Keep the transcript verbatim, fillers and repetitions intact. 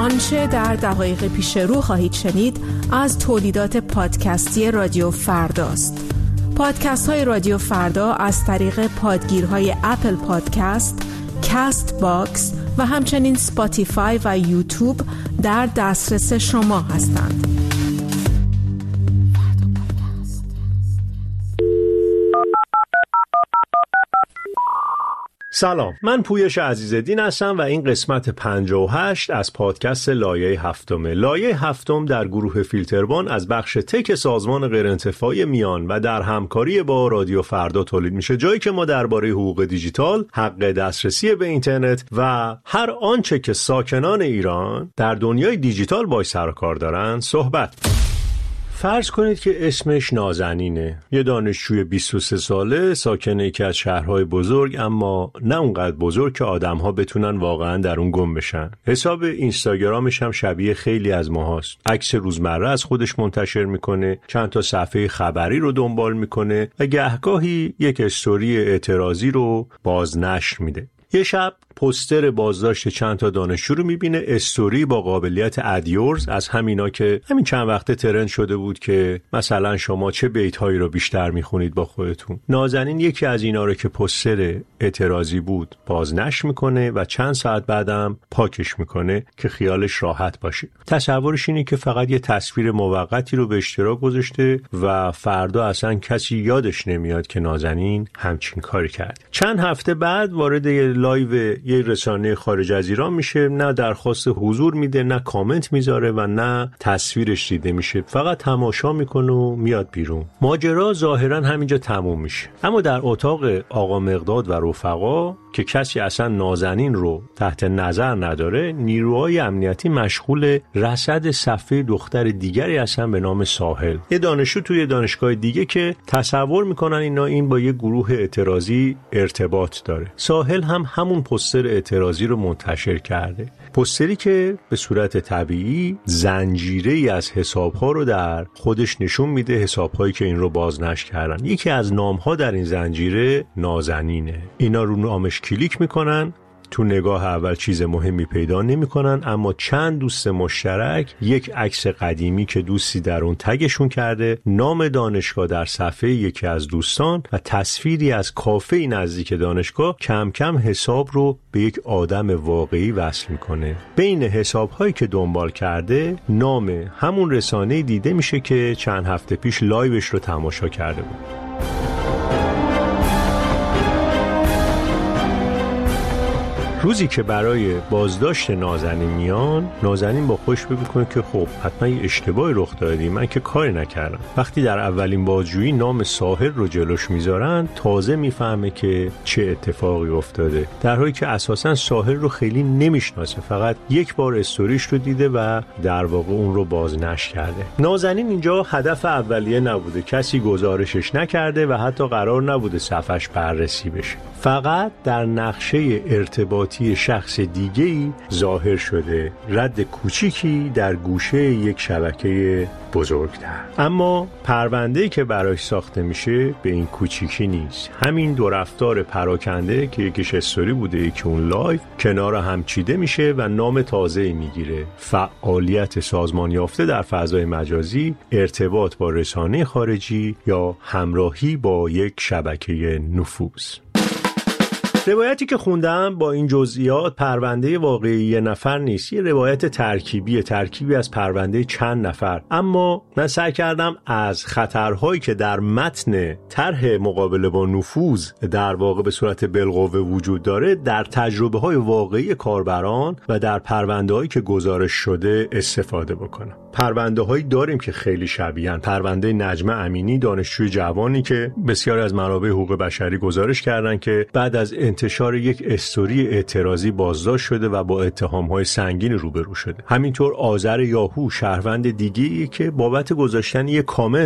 آنچه در دقایق پیش رو خواهید شنید از تولیدات پادکستی رادیو فرداست. پادکست های رادیو فردا از طریق پادگیرهای اپل پادکست، کست باکس و همچنین سپاتیفای و یوتیوب در دسترس شما هستند. سلام، من پویش عزیزالدین هستم و این قسمت پنجاه و هشت از پادکست لایه هفتمه. لایه هفتم در گروه فیلتروان از بخش تک سازمان غیرانتفاعی میان و در همکاری با رادیو فردا تولید میشه، جایی که ما درباره حقوق دیجیتال، حق دسترسی به اینترنت و هر آنچه که ساکنان ایران در دنیای دیجیتال باهاش سر و کار دارن صحبت. فرض کنید که اسمش نازنینه، یه دانشجوی بیست و سه ساله، ساکن یکی از شهرهای بزرگ، اما نه اونقدر بزرگ که آدم‌ها بتونن واقعاً در اون گم بشن. حساب اینستاگرامش هم شبیه خیلی از ماهاست. عکس روزمره از خودش منتشر میکنه، چند تا صفحه خبری رو دنبال میکنه و گهگاهی یک استوری اعتراضی رو بازنشر میده. یه شب پوستر بازداشت چند تا دانشجو رو میبینه، استوری با قابلیت ادیورز، از همینا که همین چند وقته ترند شده بود که مثلا شما چه بیت هایی رو بیشتر میخونید با خودتون. نازنین یکی از اینا رو که پوستر اعتراضی بود بازنشر میکنه و چند ساعت بعدم پاکش میکنه که خیالش راحت باشه. تصورش اینه که فقط یه تصویر موقتی رو به اشتراک گذاشته و فردا اصلا کسی یادش نمیاد که نازنین همچین کاری کرد. چند هفته بعد وارد یه لایو یه رسانه خارج از ایران میشه، نه درخواست حضور میده، نه کامنت میذاره و نه تصویرش دیده میشه، فقط تماشا میکنه و میاد بیرون. ماجرا ظاهرا همینجا تموم میشه، اما در اتاق آقا مقداد و رفقا که کسی اصلا نازنین رو تحت نظر نداره، نیروهای امنیتی مشغول رصد صفحه دختر دیگری هستن به نام ساحل، یه دانشجو توی دانشگاه دیگه که تصور میکنن اینا این با یه گروه اعتراضی ارتباط داره. ساحل هم همون پوستر اعتراضی رو منتشر کرده، پوستری که به صورت طبیعی زنجیره‌ای از حساب‌ها رو در خودش نشون میده، حساب‌هایی که این رو بازنشر کردن. یکی از نام‌ها در این زنجیره نازنینه. اینا رو نامش کلیک میکنن، تو نگاه اول چیز مهمی پیدا نمی‌کنن، اما چند دوست مشترک، یک عکس قدیمی که دوستی در اون تگشون کرده، نام دانشگاه در صفحه یکی از دوستان و تصویری از کافه نزدیک دانشگاه، کم کم حساب رو به یک آدم واقعی وصل میکنه. بین حساب‌هایی که دنبال کرده نام همون رسانه‌ای دیده میشه که چند هفته پیش لایوش رو تماشا کرده بود. روزی که برای بازداشت نازنین میان، نازنین با خوش میکنه که خب حتما یه اشتباهی رخ داده، من که کاری نکردم. وقتی در اولین بازجویی نام ساحل رو جلوش میذارن، تازه میفهمه که چه اتفاقی افتاده، در حالی که اساسا ساحل رو خیلی نمیشناسه، فقط یک بار استوریش رو دیده و در واقع اون رو بازنشر کرده. نازنین اینجا هدف اولیه نبوده، کسی گزارشش نکرده و حتی قرار نبوده صفحش بررسی بشه، فقط در نقشه ارتباطی شخص دیگه‌ای ظاهر شده، رد کوچیکی در گوشه یک شبکه بزرگتر. اما پرونده‌ای که براش ساخته میشه به این کوچیکی نیست. همین دو رفتار پراکنده که یکیش استوری بوده، یکی اون لایو، کنار هم چیده میشه و نام تازه‌ای میگیره: فعالیت سازمان یافته در فضای مجازی، ارتباط با رسانه خارجی یا همراهی با یک شبکه نفوذ. روایتی که خوندم با این جزئیات پرونده واقعی یه نفر نیست، یه روایت ترکیبی ترکیبی از پرونده چند نفر. اما من سعی کردم از خطرهایی که در متن طرح مقابله با نفوذ در واقع به صورت بالقوه وجود داره، در تجربه های واقعی کاربران و در پرونده هایی که گزارش شده استفاده بکنم. پرونده هایی داریم که خیلی شبیهن. پرونده نجمه امینی، دانشجوی جوانی که بسیاری از منابع حقوق بشری گزارش کردن که بعد از انتشار یک استوری اعتراضی بازداشت شده و با اتهام‌های سنگین روبرو شده. همینطور آذر یاهو، شهروند دیگه‌ای که بابت گذاشتن یک کامنت